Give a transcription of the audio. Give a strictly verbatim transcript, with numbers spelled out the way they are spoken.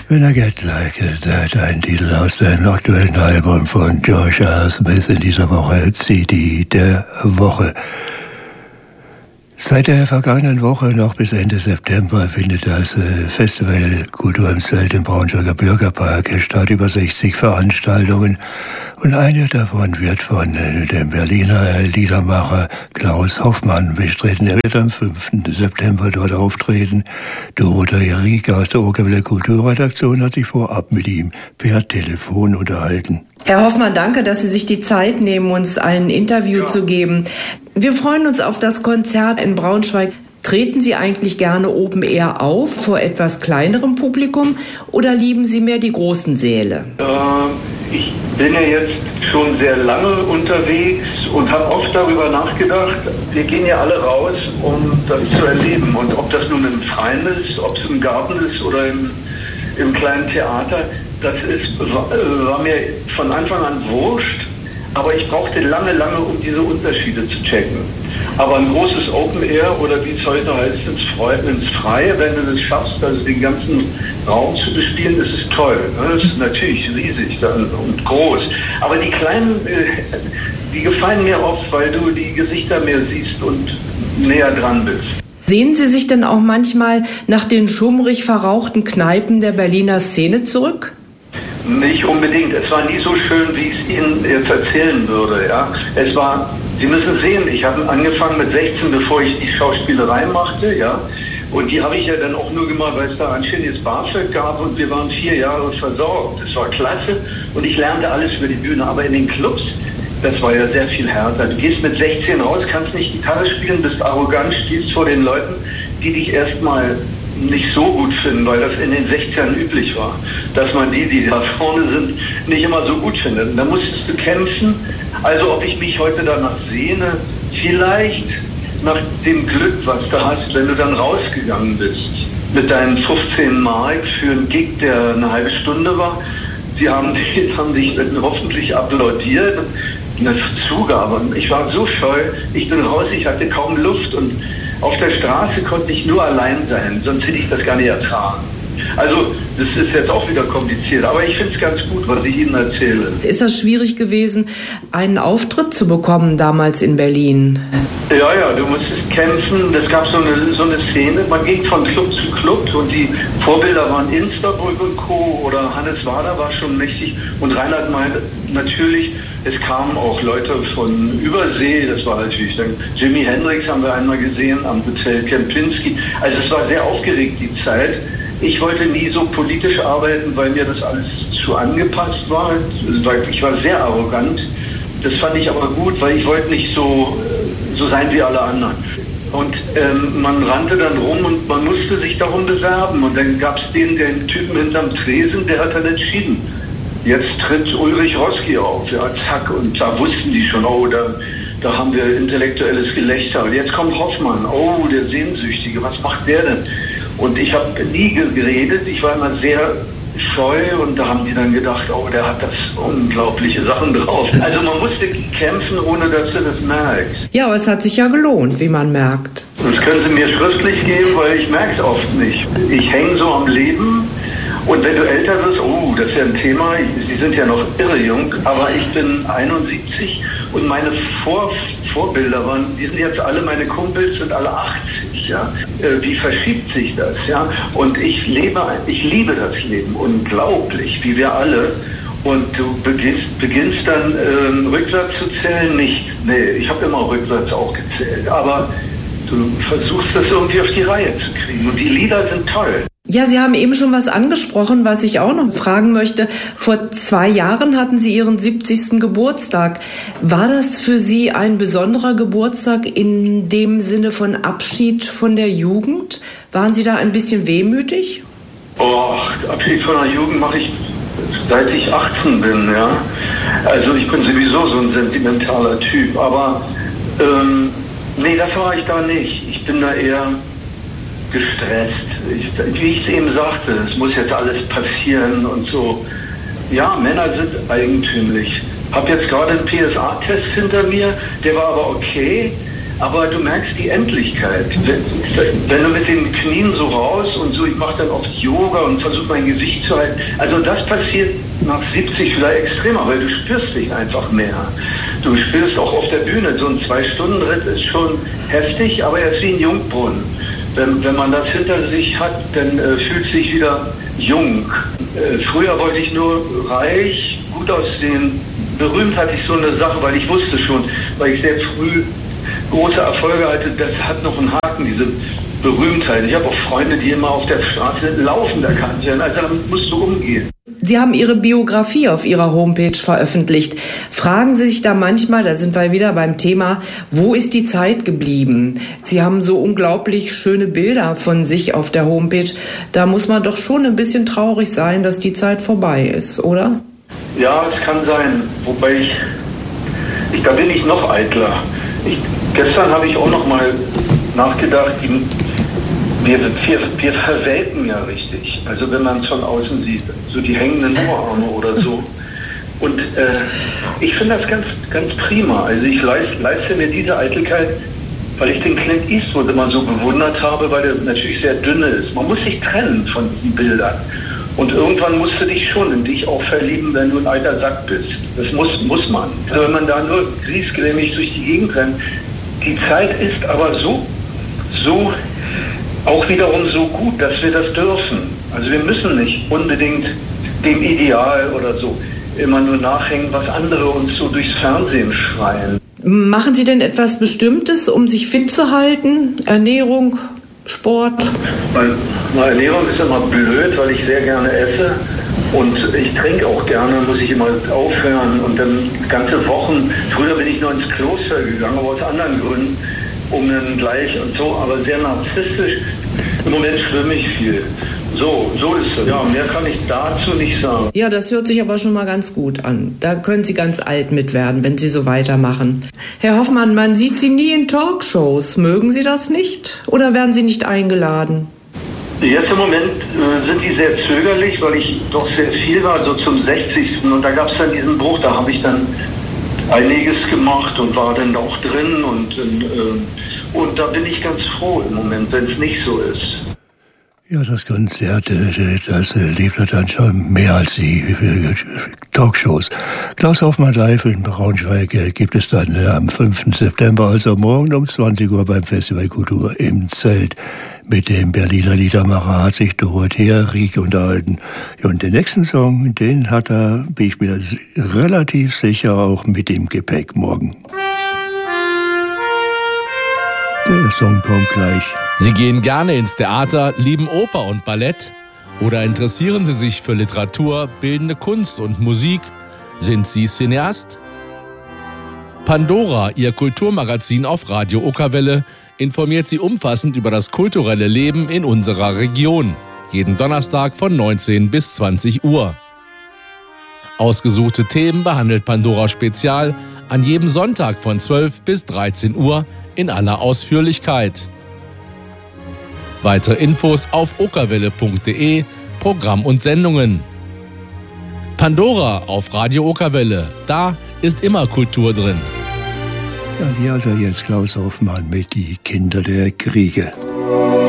When I Get Like That, ein Titel aus dem aktuellen Album von George R. Smith in dieser Woche, C D der Woche. Seit der vergangenen Woche noch bis Ende September findet das Festival Kultur im Zelt im Braunschweiger Bürgerpark statt. Über sechzig Veranstaltungen und eine davon wird von dem Berliner Liedermacher Klaus Hoffmann bestritten. Er wird am fünften September dort auftreten. Dorothea Erika aus der Okerwelle Kulturredaktion hat sich vorab mit ihm per Telefon unterhalten. Herr Hoffmann, danke, dass Sie sich die Zeit nehmen, uns ein Interview ja. zu geben. Wir freuen uns auf das Konzert in Braunschweig. Treten Sie eigentlich gerne Open Air auf, vor etwas kleinerem Publikum, oder lieben Sie mehr die großen Säle? Äh, ich bin ja jetzt schon sehr lange unterwegs und habe oft darüber nachgedacht, wir gehen ja alle raus, um das zu erleben. Und ob das nun im Freien ist, ob es im Garten ist oder im, im kleinen Theater, das ist, war mir von Anfang an wurscht, aber ich brauchte lange, lange, um diese Unterschiede zu checken. Aber ein großes Open Air oder wie es heute heißt, ins Freie, ins Freie, wenn du das schaffst, also den ganzen Raum zu bespielen, das ist toll. Das ist natürlich riesig dann und groß. Aber die kleinen, die gefallen mir oft, weil du die Gesichter mehr siehst und näher dran bist. Sehen Sie sich denn auch manchmal nach den schummrig verrauchten Kneipen der Berliner Szene zurück? Nicht unbedingt. Es war nie so schön, wie ich es Ihnen jetzt erzählen würde. Ja? Es war, Sie müssen sehen, ich habe angefangen mit sechzehn, bevor ich die Schauspielerei machte. Ja? Und die habe ich ja dann auch nur gemacht, weil es da ein schönes BAföG gab und wir waren vier Jahre versorgt. Das war klasse und ich lernte alles über die Bühne. Aber in den Clubs, das war ja sehr viel härter. Du gehst mit sechzehn raus, kannst nicht Gitarre spielen, bist arrogant, stehst vor den Leuten, die dich erstmal nicht so gut finden, weil das in den sechzigern üblich war, dass man die, die da vorne sind, nicht immer so gut findet. Und da musstest du kämpfen. Also ob ich mich heute danach sehne, vielleicht nach dem Glück, was du hast, wenn du dann rausgegangen bist mit deinen fünfzehn Mark für einen Gig, der eine halbe Stunde war. Sie haben, die, haben dich dann hoffentlich applaudiert. Eine Zugabe. Ich war so scheu. Ich bin raus, ich hatte kaum Luft und auf der Straße konnte ich nur allein sein, sonst hätte ich das gar nicht ertragen. Also, das ist jetzt auch wieder kompliziert, aber ich finde es ganz gut, was ich Ihnen erzähle. Ist das schwierig gewesen, einen Auftritt zu bekommen damals in Berlin? Ja, ja, du musstest kämpfen. Es gab so eine, so eine Szene, man ging von Club zu Club und die Vorbilder waren Instabrück und Co. oder Hannes Wader war schon mächtig und Reinhard meinte natürlich, es kamen auch Leute von Übersee, das war natürlich dann Jimi Hendrix haben wir einmal gesehen am Hotel Kempinski. Also es war sehr aufgeregt die Zeit. Ich wollte nie so politisch arbeiten, weil mir das alles zu angepasst war. Ich war sehr arrogant. Das fand ich aber gut, weil ich wollte nicht so, so sein wie alle anderen. Und ähm, man rannte dann rum und man musste sich darum bewerben. Und dann gab es den, den Typen hinterm Tresen, der hat dann entschieden. Jetzt tritt Ulrich Roski auf. Ja, zack. Und da wussten die schon, oh, da, da haben wir intellektuelles Gelächter. Und jetzt kommt Hoffmann. Oh, der Sehnsüchtige, was macht der denn? Und ich habe nie geredet, ich war immer sehr scheu und da haben die dann gedacht, oh, der hat das unglaubliche Sachen drauf. Also man musste kämpfen, ohne dass du das merkst. Ja, aber es hat sich ja gelohnt, wie man merkt. Das können Sie mir schriftlich geben, weil ich merke es oft nicht. Ich hänge so am Leben und wenn du älter wirst, oh, das ist ja ein Thema, Sie sind ja noch irre jung, aber ich bin einundsiebzig und meine Vor- Vorbilder waren, die sind jetzt alle, meine Kumpels sind alle achtzig, ja. Wie verschiebt sich das, ja? Und ich lebe, ich liebe das Leben, unglaublich, wie wir alle. Und du beginnst, beginnst dann ähm, rückwärts zu zählen, nicht. Nee, ich habe immer rückwärts auch gezählt, aber du versuchst das irgendwie auf die Reihe zu kriegen. Und die Lieder sind toll. Ja, Sie haben eben schon was angesprochen, was ich auch noch fragen möchte. Vor zwei Jahren hatten Sie Ihren siebzigsten Geburtstag. War das für Sie ein besonderer Geburtstag in dem Sinne von Abschied von der Jugend? Waren Sie da ein bisschen wehmütig? Oh, Abschied von der Jugend mache ich seit ich achtzehn bin, ja. Also ich bin sowieso so ein sentimentaler Typ, aber ähm, nee, das war ich da nicht. Ich bin da eher gestresst. Ich, wie ich es eben sagte, es muss jetzt alles passieren und so. Ja, Männer sind eigentümlich. Hab jetzt gerade einen P S A-Test hinter mir, der war aber okay, aber du merkst die Endlichkeit. Wenn du mit den Knien so raus und so, ich mache dann oft Yoga und versuche mein Gewicht zu halten. Also das passiert nach siebzig vielleicht extremer, weil du spürst dich einfach mehr. Du spürst auch auf der Bühne, so ein Zwei-Stunden-Ritt ist schon heftig, aber er ist wie ein Jungbrunnen. Wenn, wenn man das hinter sich hat, dann äh, fühlt sich wieder jung. Äh, früher wollte ich nur reich, gut aussehen. Berühmt hatte ich so eine Sache, weil ich wusste schon, weil ich sehr früh große Erfolge hatte, das hat noch einen Haken, diese Berühmtheit. Ich habe auch Freunde, die immer auf der Straße laufen, da kannst du, also damit musst du umgehen. Sie haben Ihre Biografie auf Ihrer Homepage veröffentlicht. Fragen Sie sich da manchmal, da sind wir wieder beim Thema, wo ist die Zeit geblieben? Sie haben so unglaublich schöne Bilder von sich auf der Homepage. Da muss man doch schon ein bisschen traurig sein, dass die Zeit vorbei ist, oder? Ja, es kann sein. Wobei ich, ich da bin ich noch eitler. Ich, gestern habe ich auch noch mal nachgedacht, die, wir, wir, wir verwelken ja richtig. Also wenn man es von außen sieht, so die hängenden Oberarme oder so. Und äh, ich finde das ganz, ganz prima. Also ich leist, leiste mir diese Eitelkeit, weil ich den Clint Eastwood immer so bewundert habe, weil er natürlich sehr dünne ist. Man muss sich trennen von diesen Bildern. Und irgendwann musst du dich schon in dich auch verlieben, wenn du ein alter Sack bist. Das muss, muss man. Also wenn man da nur griesgrämig durch die Gegend rennt. Die Zeit ist aber so, so, auch wiederum so gut, dass wir das dürfen. Also wir müssen nicht unbedingt dem Ideal oder so immer nur nachhängen, was andere uns so durchs Fernsehen schreien. Machen Sie denn etwas Bestimmtes, um sich fit zu halten? Ernährung, Sport? Meine, meine Ernährung ist immer blöd, weil ich sehr gerne esse. Und ich trinke auch gerne, muss ich immer aufhören. Und dann ganze Wochen, früher bin ich nur ins Kloster gegangen, aber aus anderen Gründen, um dann gleich und so, aber sehr narzisstisch. Im Moment schwimme ich viel. So, so ist es. Ja, mehr kann ich dazu nicht sagen. Ja, das hört sich aber schon mal ganz gut an. Da können Sie ganz alt mit werden, wenn Sie so weitermachen. Herr Hoffmann, man sieht Sie nie in Talkshows. Mögen Sie das nicht? Oder werden Sie nicht eingeladen? Jetzt im Moment äh, sind die sehr zögerlich, weil ich doch sehr viel war, so zum sechzigsten Und da gab es dann diesen Bruch, da habe ich dann einiges gemacht und war dann auch drin. Und, äh, und da bin ich ganz froh im Moment, wenn es nicht so ist. Ja, das Konzert, das liefert dann schon mehr als die Talkshows. Klaus Hoffmann live in Braunschweig gibt es dann am fünften September, also morgen um zwanzig Uhr beim Festival Kultur im Zelt. Mit dem Berliner Liedermacher hat sich Dorothea Rieke unterhalten. Und den nächsten Song, den hat er, bin ich mir relativ sicher, auch mit im Gepäck morgen. Der Song kommt gleich. Sie gehen gerne ins Theater, lieben Oper und Ballett oder interessieren Sie sich für Literatur, bildende Kunst und Musik? Sind Sie Cineast? Pandora, Ihr Kulturmagazin auf Radio Okerwelle, informiert Sie umfassend über das kulturelle Leben in unserer Region. Jeden Donnerstag von neunzehn bis zwanzig Uhr. Ausgesuchte Themen behandelt Pandora Spezial an jedem Sonntag von zwölf bis dreizehn Uhr in aller Ausführlichkeit. Weitere Infos auf okerwelle punkt de, Programm und Sendungen. Pandora auf Radio Okerwelle, da ist immer Kultur drin. Ja, hier also jetzt Klaus Hoffmann mit Die Kinder der Kriege.